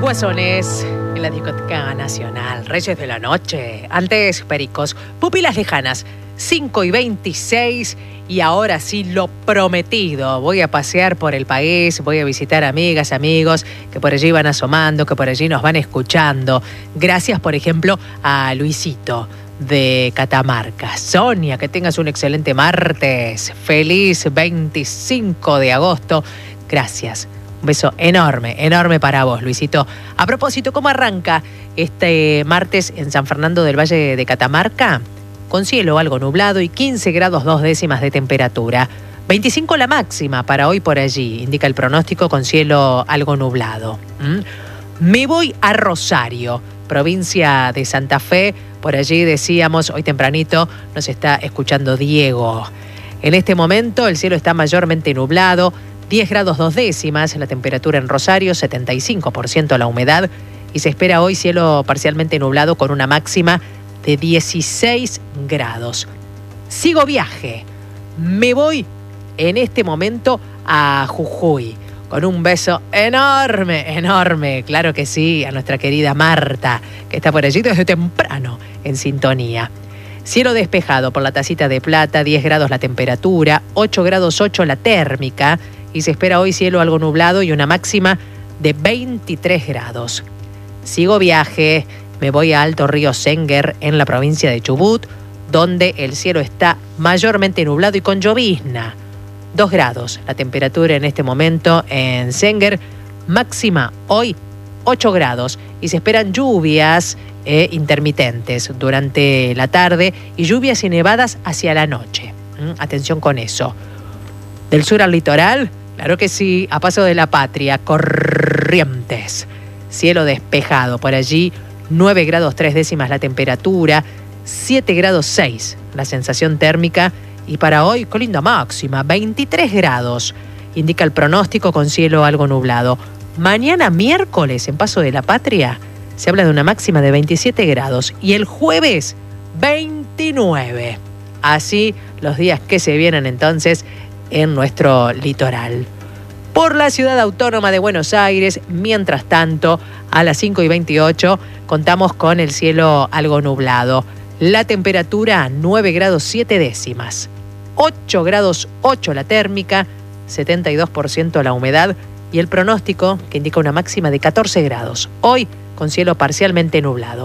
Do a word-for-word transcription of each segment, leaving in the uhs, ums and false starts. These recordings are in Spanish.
Guasones en la discoteca nacional, Reyes de la Noche, antes Pericos, Pupilas Lejanas, cinco y veintiséis, y ahora sí lo prometido, voy a pasear por el país, voy a visitar amigas, amigos que por allí van asomando, que por allí nos van escuchando. Gracias, por ejemplo, a Luisito de Catamarca. Sonia, que tengas un excelente martes, feliz veinticinco de agosto, gracias. Un beso enorme, enorme para vos, Luisito. A propósito, ¿cómo arranca este martes en San Fernando del Valle de Catamarca? Con cielo algo nublado y quince grados dos décimas de temperatura. veinticinco la máxima para hoy por allí, indica el pronóstico, con cielo algo nublado. ¿Mm? Me voy a Rosario, provincia de Santa Fe. Por allí decíamos, hoy tempranito nos está escuchando Diego. En este momento el cielo está mayormente nublado, diez grados dos décimas la temperatura en Rosario, setenta y cinco por ciento la humedad, y se espera hoy cielo parcialmente nublado con una máxima de dieciséis grados. Sigo viaje. Me voy en este momento a Jujuy con un beso enorme, enorme, claro que sí, a nuestra querida Marta, que está por allí desde temprano en sintonía. Cielo despejado por la tacita de plata, diez grados la temperatura, ocho grados ocho la térmica, y se espera hoy cielo algo nublado y una máxima de veintitrés grados. Sigo viaje, me voy a Alto Río Senguer en la provincia de Chubut, donde el cielo está mayormente nublado y con llovizna. dos grados la temperatura en este momento en Senguer, máxima hoy ocho grados, y se esperan lluvias eh, intermitentes durante la tarde y lluvias y nevadas hacia la noche. ¿Mm? Atención con eso. Del sur al litoral, claro que sí, a paso de la Patria, Corrientes. Cielo despejado por allí, nueve grados tres décimas la temperatura, siete grados seis la sensación térmica, y para hoy, con linda máxima, veintitrés grados, indica el pronóstico, con cielo algo nublado. Mañana miércoles, en Paso de la Patria, se habla de una máxima de veintisiete grados, y el jueves, veintinueve. Así los días que se vienen entonces en nuestro litoral. Por la ciudad autónoma de Buenos Aires, mientras tanto, a las cinco y veintiocho, contamos con el cielo algo nublado. La temperatura, nueve grados siete décimas. ocho grados ocho la térmica, setenta y dos por ciento la humedad, y el pronóstico que indica una máxima de catorce grados. Hoy, con cielo parcialmente nublado.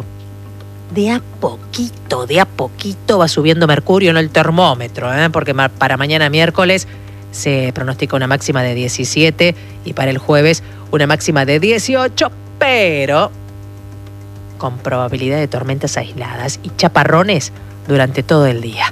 De a poquito, de a poquito va subiendo mercurio en el termómetro, ¿eh? Porque para mañana miércoles se pronostica una máxima de diecisiete y para el jueves una máxima de dieciocho, pero con probabilidad de tormentas aisladas y chaparrones durante todo el día.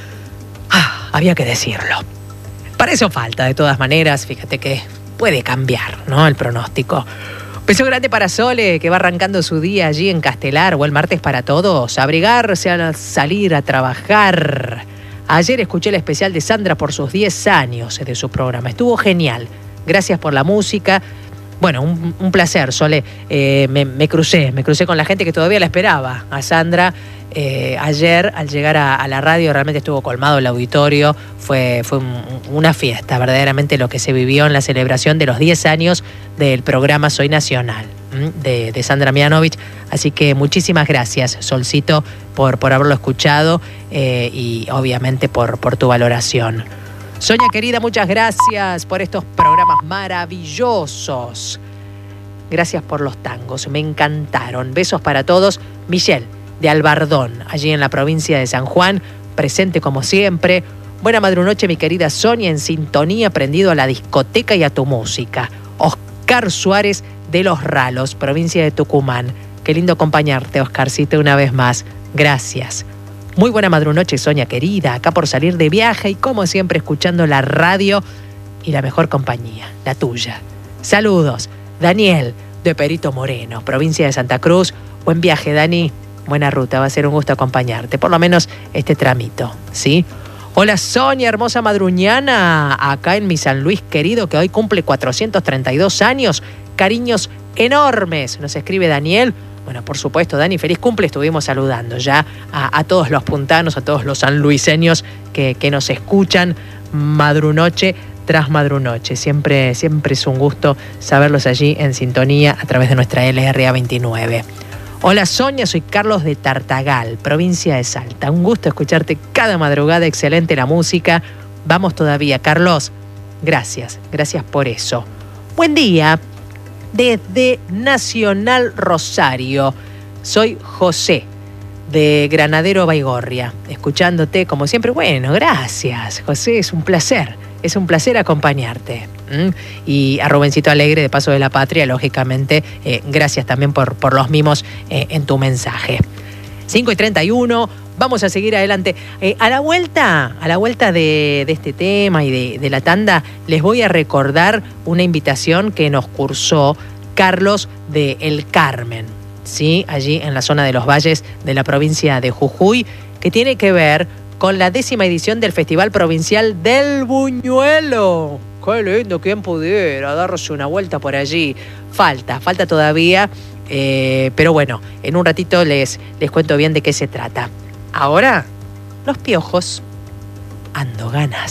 Ah, había que decirlo. Para eso falta, de todas maneras, fíjate que puede cambiar, ¿no?, el pronóstico. Beso grande para Sole, que va arrancando su día allí en Castelar, o el martes para todos. Abrigarse, a salir a trabajar. Ayer escuché el especial de Sandra por sus diez años de su programa. Estuvo genial. Gracias por la música. Bueno, un, un placer, Sole. Eh, me, me crucé, me crucé con la gente que todavía la esperaba. A Sandra, eh, ayer, al llegar a, a la radio, realmente estuvo colmado el auditorio. Fue, fue un, una fiesta, verdaderamente, lo que se vivió en la celebración de los diez años del programa Soy Nacional, de, de Sandra Mianovich. Así que muchísimas gracias, Solcito, por, por haberlo escuchado eh, y obviamente por, por tu valoración. Sonia querida, muchas gracias por estos programas maravillosos. Gracias por los tangos, me encantaron. Besos para todos. Michelle, de Albardón, allí en la provincia de San Juan, presente como siempre. Buena madrunoche, mi querida Sonia, en sintonía, prendido a la discoteca y a tu música. Oscar Suárez, de Los Ralos, provincia de Tucumán. Qué lindo acompañarte, Oscarcito, una vez más. Gracias. Muy buena madrunoche, Sonia querida, acá por salir de viaje y como siempre escuchando la radio y la mejor compañía, la tuya. Saludos, Daniel, de Perito Moreno, provincia de Santa Cruz. Buen viaje, Dani, buena ruta, va a ser un gusto acompañarte, por lo menos este tramito, ¿sí? Hola, Sonia, hermosa madruñana, acá en mi San Luis querido, que hoy cumple cuatrocientos treinta y dos años. Cariños enormes, nos escribe Daniel. Bueno, por supuesto, Dani, feliz cumple. Estuvimos saludando ya a, a todos los puntanos, a todos los sanluiseños que, que nos escuchan madrunoche tras Madrunoche. Siempre, siempre es un gusto saberlos allí en sintonía a través de nuestra L R A veintinueve. Hola Sonia, soy Carlos de Tartagal, provincia de Salta. Un gusto escucharte cada madrugada, excelente la música. Vamos todavía, Carlos. Gracias, gracias por eso. Buen día, desde Nacional Rosario. Soy José, de Granadero Baigorria, escuchándote como siempre. Bueno, gracias, José, es un placer, es un placer acompañarte. ¿Mm? Y a Rubencito Alegre, de Paso de la Patria, lógicamente, eh, gracias también por, por los mimos eh, en tu mensaje. cinco y treinta y uno, vamos a seguir adelante. Eh, a la vuelta, a la vuelta de, de este tema y de, de la tanda, les voy a recordar una invitación que nos cursó Carlos de El Carmen, ¿sí? Allí en la zona de los valles de la provincia de Jujuy, que tiene que ver con la décima edición del Festival Provincial del Buñuelo. Qué lindo, quien pudiera darse una vuelta por allí. Falta, falta todavía, eh, pero bueno, en un ratito les, les cuento bien de qué se trata. Ahora, Los Piojos, Ando Ganas.